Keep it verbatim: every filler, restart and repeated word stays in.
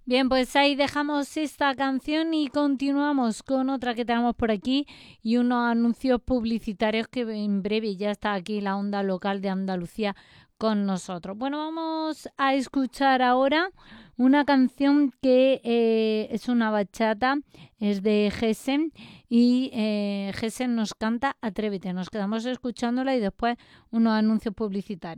Bien, pues ahí dejamos esta canción y continuamos con otra que tenemos por aquí y unos anuncios publicitarios que en breve ya está aquí la onda local de Andalucía con nosotros. Bueno, vamos a escuchar ahora una canción que eh, es una bachata, es de Gesen y eh, Gesen nos canta Atrévete. Nos quedamos escuchándola y después unos anuncios publicitarios.